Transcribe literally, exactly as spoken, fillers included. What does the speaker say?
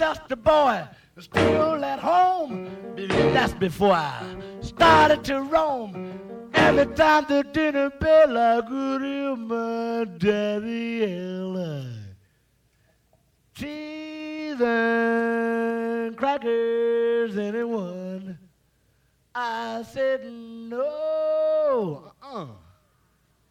dusty boy, still at home. That's before I started to roam. Every time the dinner bell, I could hear my daddy yell. Cheese and crackers, anyone? I said no. Uh-uh.